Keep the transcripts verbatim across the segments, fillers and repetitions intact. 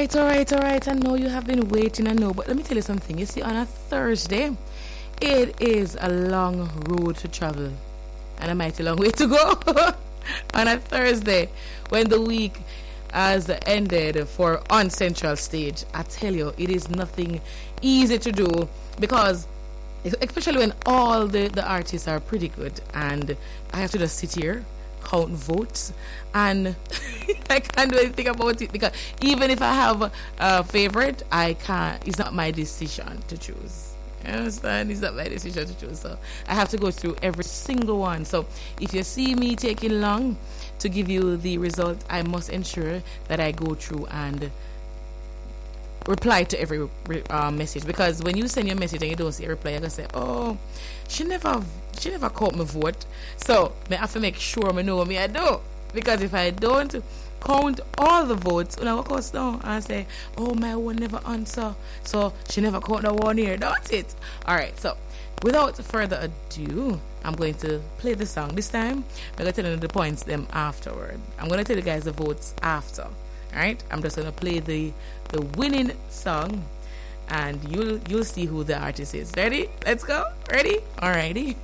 right, all right, all right. I know you have been waiting, I know, but let me tell you something. You see, on a Thursday, it is a long road to travel and a mighty long way to go. On a Thursday, when the week has ended for on Central Stage, I tell you, it is nothing easy to do because, especially when all the, the artists are pretty good, and I have to just sit here, count votes, and I can't do anything about it because even if I have a favorite, I can't. It's not my decision to choose. You understand? It's not my decision to choose. So I have to go through every single one. So if you see me taking long to give you the result, I must ensure that I go through and reply to every uh, message, because when you send your message and you don't see a reply, you're gonna say, oh, she never she never caught my vote. So I have to make sure I know what me I do, because if I don't count all the votes, when I walk out down and say, oh, my one never answer, so she never count the one here. That's it. Alright, so without further ado, I'm going to play the song. This time I'm going to tell you the points them afterward. I'm going to tell you guys the votes after. Alright, I'm just going to play the the winning song, and you'll you'll see who the artist is. Ready? Let's go. Ready? Alrighty.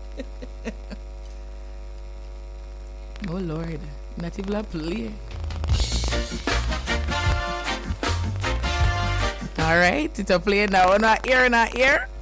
Oh Lord, not even a play. Alright, it's a play now. Not here, not here.